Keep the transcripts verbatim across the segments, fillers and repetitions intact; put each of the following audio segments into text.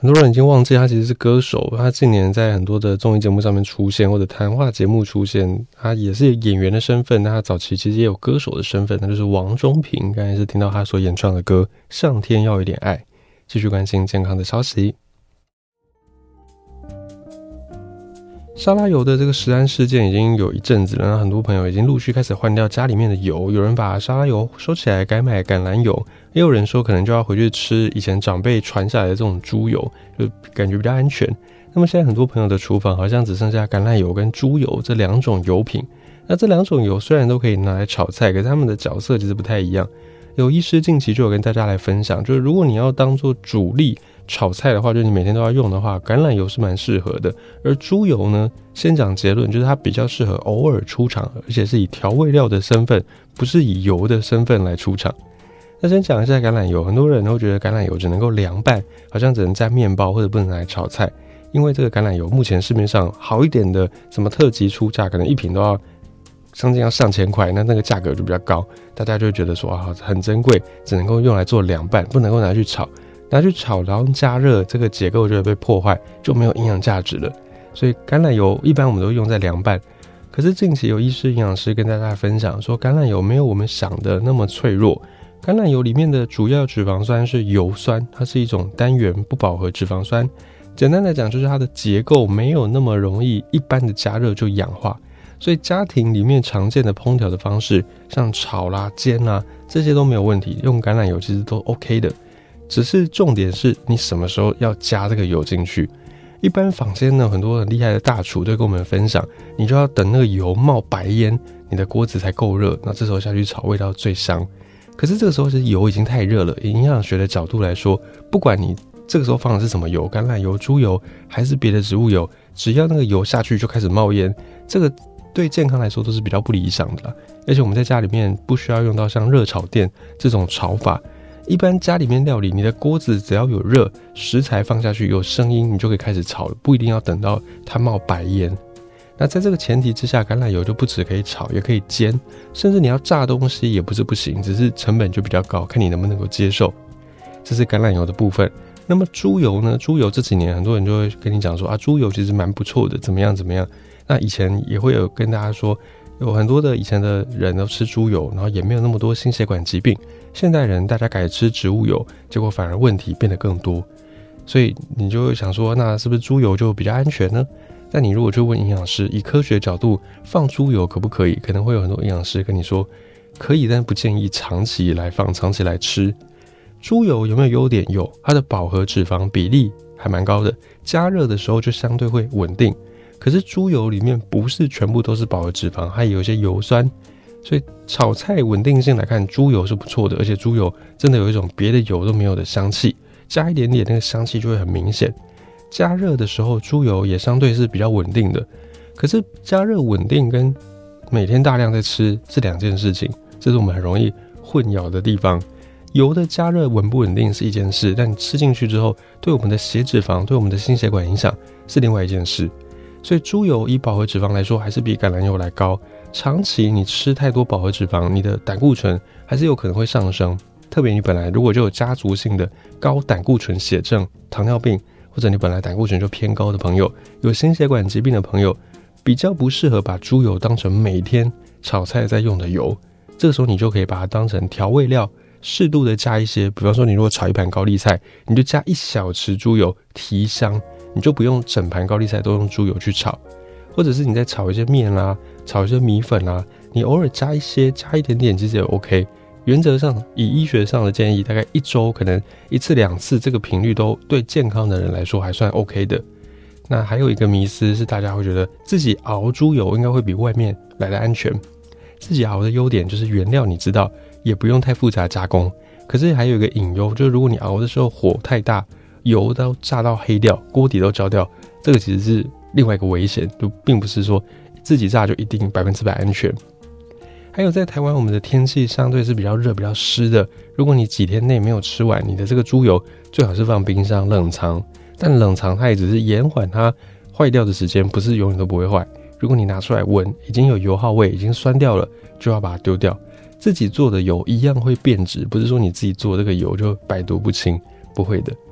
很多人已经忘记他其实是歌手，他近年在很多的综艺节目上面出现，或者谈话节目出现，他也是演员的身份，但他早期其实也有歌手的身份，那就是王中平。刚才是听到他所演唱的歌《上天要有点爱》。继续关心健康的消息。沙拉油的这个食安事件已经有一阵子了，那很多朋友已经陆续开始换掉家里面的油，有人把沙拉油收起来改买橄榄油，也有人说可能就要回去吃以前长辈传下来的这种猪油，就感觉比较安全。那么现在很多朋友的厨房好像只剩下橄榄油跟猪油这两种油品，那这两种油虽然都可以拿来炒菜，可是它们的角色其实不太一样。有医师近期就有跟大家来分享，就是如果你要当做主力炒菜的话，就是你每天都要用的话，橄榄油是蛮适合的。而猪油呢，先讲结论，就是它比较适合偶尔出场，而且是以调味料的身份，不是以油的身份来出场。那先讲一下橄榄油，很多人都觉得橄榄油只能够凉拌，好像只能沾面包或者不能来炒菜，因为这个橄榄油目前市面上好一点的什么特级出价，可能一瓶都要将近要上千块，那那个价格就比较高，大家就会觉得说啊很珍贵，只能够用来做凉拌，不能够拿去炒。拿去炒然后加热，这个结构就会被破坏，就没有营养价值了。所以橄榄油一般我们都用在凉拌，可是近期有医师营养师跟大家分享说，橄榄油没有我们想的那么脆弱。橄榄油里面的主要脂肪酸是油酸，它是一种单元不饱和脂肪酸，简单来讲就是它的结构没有那么容易一般的加热就氧化，所以家庭里面常见的烹调的方式，像炒啦、煎啦，这些都没有问题，用橄榄油其实都 OK 的。只是重点是你什么时候要加这个油进去。一般坊间呢，很多很厉害的大厨都跟我们分享，你就要等那个油冒白烟，你的锅子才够热，那这时候下去炒味道最香。可是这个时候是油已经太热了，以营养学的角度来说，不管你这个时候放的是什么油，橄榄油、猪油还是别的植物油，只要那个油下去就开始冒烟，这个对健康来说都是比较不理想的啦。而且我们在家里面不需要用到像热炒店这种炒法，一般家里面料理，你的锅子只要有热，食材放下去有声音，你就可以开始炒了，不一定要等到它冒白烟。那在这个前提之下，橄榄油就不只可以炒，也可以煎，甚至你要炸东西也不是不行，只是成本就比较高，看你能不能够接受。这是橄榄油的部分。那么猪油呢？猪油这几年很多人就会跟你讲说啊，猪油其实蛮不错的，怎么样怎么样。那以前也会有跟大家说，有很多的以前的人都吃猪油，然后也没有那么多心血管疾病。现代人大家改吃植物油，结果反而问题变得更多。所以你就会想说，那是不是猪油就比较安全呢？但你如果去问营养师，以科学角度放猪油可不可以？可能会有很多营养师跟你说可以，但不建议长期来放，长期来吃。猪油有没有优点？有，它的饱和脂肪比例还蛮高的，加热的时候就相对会稳定。可是猪油里面不是全部都是饱和脂肪，它也有一些油酸，所以炒菜稳定性来看，猪油是不错的，而且猪油真的有一种别的油都没有的香气，加一点点那个香气就会很明显。加热的时候猪油也相对是比较稳定的，可是加热稳定跟每天大量在吃是两件事情，这是我们很容易混淆的地方。油的加热稳不稳定是一件事，但吃进去之后对我们的血脂肪、对我们的心血管影响是另外一件事。所以猪油以饱和脂肪来说还是比橄榄油来高，长期你吃太多饱和脂肪，你的胆固醇还是有可能会上升，特别你本来如果就有家族性的高胆固醇血症、糖尿病，或者你本来胆固醇就偏高的朋友，有心血管疾病的朋友，比较不适合把猪油当成每天炒菜在用的油。这个时候你就可以把它当成调味料，适度的加一些，比方说你如果炒一盘高丽菜，你就加一小匙猪油提香，你就不用整盘高丽菜都用猪油去炒。或者是你在炒一些面啦，炒一些米粉啦，你偶尔加一些，加一点点其实也 OK。原则上以医学上的建议，大概一周可能一次两次，这个频率都对健康的人来说还算 OK 的。那还有一个迷思是大家会觉得自己熬猪油应该会比外面来的安全。自己熬的优点就是原料你知道，也不用太复杂加工。可是还有一个隐忧，就是如果你熬的时候火太大，油都炸到黑掉，锅底都焦掉，这个其实是另外一个危险，就并不是说自己炸就一定百分之百安全。还有在台湾，我们的天气相对是比较热比较湿的，如果你几天内没有吃完，你的这个猪油最好是放冰箱冷藏，但冷藏它也只是延缓它坏掉的时间，不是永远都不会坏。如果你拿出来闻，已经有油耗味，已经酸掉了，就要把它丢掉。自己做的油一样会变质，不是说你自己做这个油就百毒不侵，不会的。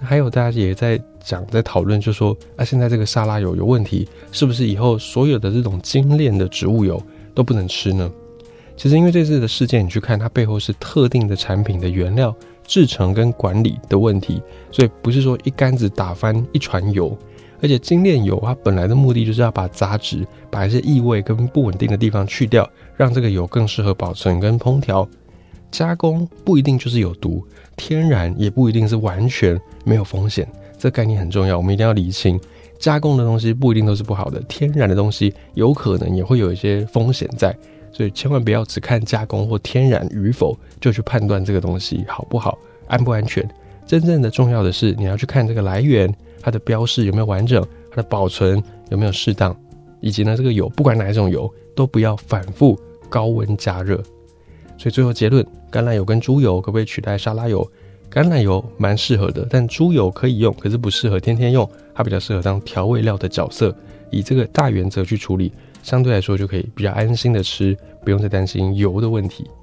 还有大家也在讲在讨论，就说啊，现在这个沙拉油有问题，是不是以后所有的这种精炼的植物油都不能吃呢？其实因为这次的事件，你去看它背后是特定的产品的原料制成跟管理的问题，所以不是说一竿子打翻一船油。而且精炼油它本来的目的就是要把杂质、把一些异味跟不稳定的地方去掉，让这个油更适合保存跟烹调。加工不一定就是有毒，天然也不一定是完全没有风险，这概念很重要，我们一定要厘清。加工的东西不一定都是不好的，天然的东西有可能也会有一些风险在，所以千万不要只看加工或天然与否就去判断这个东西好不好、安不安全。真正的重要的是你要去看这个来源，它的标示有没有完整，它的保存有没有适当，以及呢这个油不管哪一种油都不要反复高温加热。所以最后结论，橄榄油跟猪油可不可以取代沙拉油？橄榄油蛮适合的，但猪油可以用，可是不适合天天用，它比较适合当调味料的角色。以这个大原则去处理，相对来说就可以比较安心的吃，不用再担心油的问题。